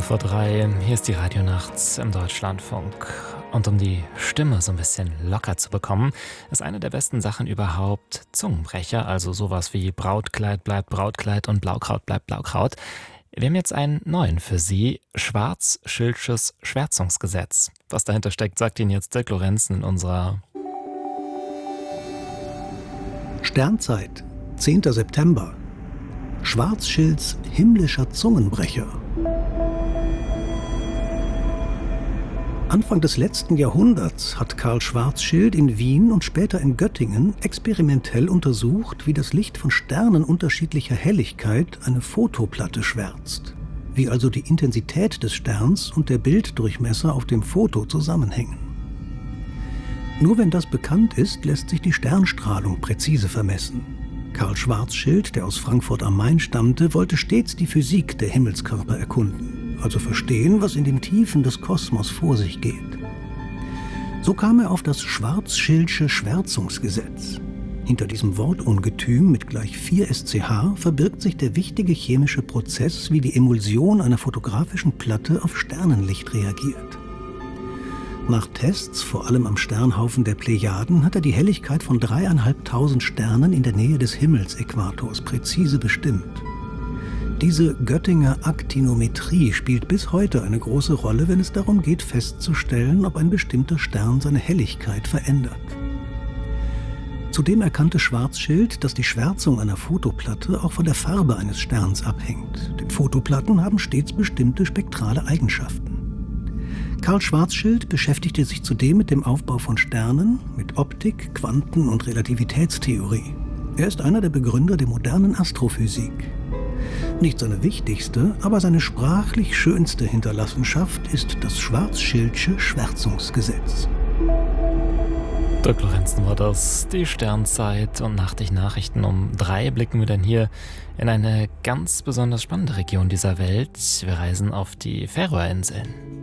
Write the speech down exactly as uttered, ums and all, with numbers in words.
vor drei, hier ist die Radionacht im Deutschlandfunk. Und um die Stimme so ein bisschen locker zu bekommen, ist eine der besten Sachen überhaupt Zungenbrecher, also sowas wie Brautkleid bleibt Brautkleid und Blaukraut bleibt Blaukraut. Wir haben jetzt einen neuen für Sie, Schwarz-Schildsches Schwärzungsgesetz. Was dahinter steckt, sagt Ihnen jetzt Dirk Lorenzen in unserer Sternzeit, zehnter September. Schwarzschilds himmlischer Zungenbrecher. Anfang des letzten Jahrhunderts hat Karl Schwarzschild in Wien und später in Göttingen experimentell untersucht, wie das Licht von Sternen unterschiedlicher Helligkeit eine Fotoplatte schwärzt. Wie also die Intensität des Sterns und der Bilddurchmesser auf dem Foto zusammenhängen. Nur wenn das bekannt ist, lässt sich die Sternstrahlung präzise vermessen. Karl Schwarzschild, der aus Frankfurt am Main stammte, wollte stets die Physik der Himmelskörper erkunden, also verstehen, was in den Tiefen des Kosmos vor sich geht. So kam er auf das Schwarzschildsche Schwärzungsgesetz. Hinter diesem Wortungetüm mit gleich vier S C H verbirgt sich der wichtige chemische Prozess, wie die Emulsion einer fotografischen Platte auf Sternenlicht reagiert. Nach Tests, vor allem am Sternhaufen der Plejaden, hat er die Helligkeit von dreieinhalbtausend Sternen in der Nähe des Himmelsäquators präzise bestimmt. Diese Göttinger Aktinometrie spielt bis heute eine große Rolle, wenn es darum geht, festzustellen, ob ein bestimmter Stern seine Helligkeit verändert. Zudem erkannte Schwarzschild, dass die Schwärzung einer Fotoplatte auch von der Farbe eines Sterns abhängt, denn Fotoplatten haben stets bestimmte spektrale Eigenschaften. Karl Schwarzschild beschäftigte sich zudem mit dem Aufbau von Sternen, mit Optik, Quanten- und Relativitätstheorie. Er ist einer der Begründer der modernen Astrophysik. Nicht seine wichtigste, aber seine sprachlich schönste Hinterlassenschaft ist das Schwarzschildsche Schwärzungsgesetz. Dirk Lorenzen war das, die Sternzeit, und nach den Nachrichten um drei blicken wir dann hier in eine ganz besonders spannende Region dieser Welt. Wir reisen auf die Färöerinseln.